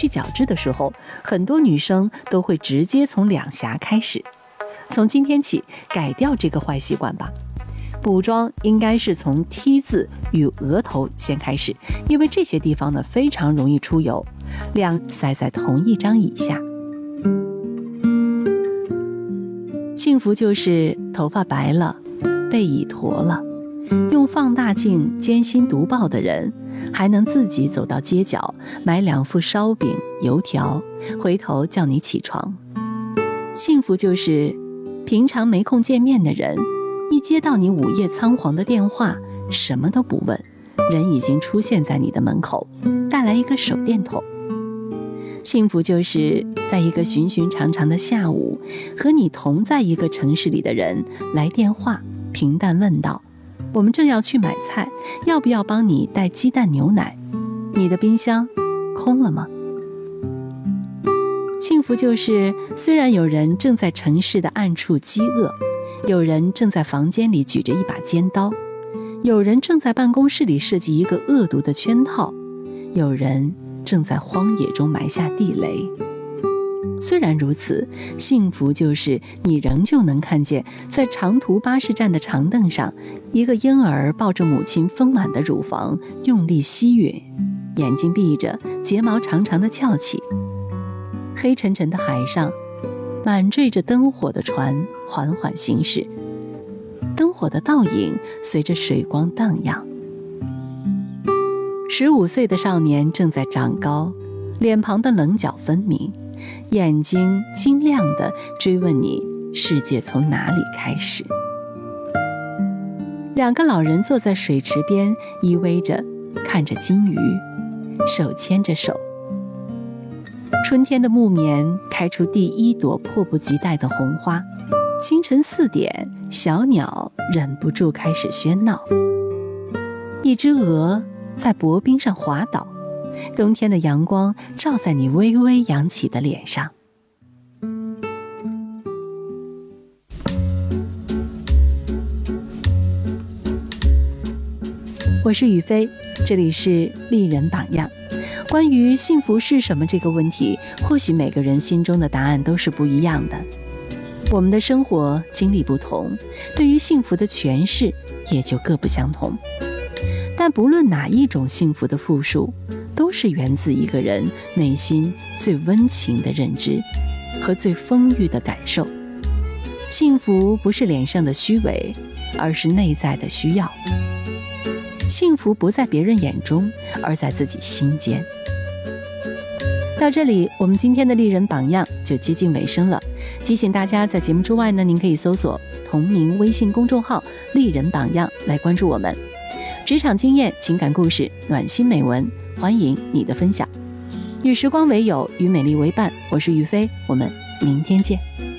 去角质的时候，很多女生都会直接从两颊开始。从今天起，改掉这个坏习惯吧。补妆应该是从 T 字与额头先开始，因为这些地方呢非常容易出油，量塞在同一张以下。幸福就是头发白了，背已驼了，用放大镜艰辛读报的人，还能自己走到街角买2副烧饼油条，回头叫你起床。幸福就是平常没空见面的人，一接到你午夜仓皇的电话，什么都不问，人已经出现在你的门口，带来一个手电筒。幸福就是在一个寻寻常常的下午，和你同在一个城市里的人来电话，平淡问道：我们正要去买菜，要不要帮你带鸡蛋牛奶？你的冰箱空了吗？幸福就是虽然有人正在城市的暗处饥饿，有人正在房间里举着一把尖刀，有人正在办公室里设计一个恶毒的圈套，有人正在荒野中埋下地雷。虽然如此，幸福就是你仍旧能看见在长途巴士站的长凳上，一个婴儿抱着母亲丰满的乳房用力吸吮，眼睛闭着，睫毛长长的翘起。黑沉沉的海上，满缀着灯火的船缓缓行驶，灯火的倒影随着水光荡漾。15岁的少年正在长高，脸庞的棱角分明，眼睛晶亮地追问你世界从哪里开始。2个老人坐在水池边，依偎着看着金鱼，手牵着手。春天的木棉开出第1朵迫不及待的红花，清晨4点，小鸟忍不住开始喧闹。一只鹅在薄冰上滑倒，冬天的阳光照在你微微扬起的脸上。我是雨飞，这里是丽人榜样。关于幸福是什么这个问题，或许每个人心中的答案都是不一样的。我们的生活经历不同，对于幸福的诠释也就各不相同。但不论哪一种幸福的复述，都是源自一个人内心最温情的认知和最丰裕的感受。幸福不是脸上的虚伪，而是内在的需要。幸福不在别人眼中，而在自己心间。到这里，我们今天的丽人榜样就接近尾声了。提醒大家，在节目之外呢，您可以搜索同名微信公众号丽人榜样来关注我们。职场经验、情感故事、暖心美文，欢迎你的分享。与时光为友，与美丽为伴，我是于飞，我们明天见。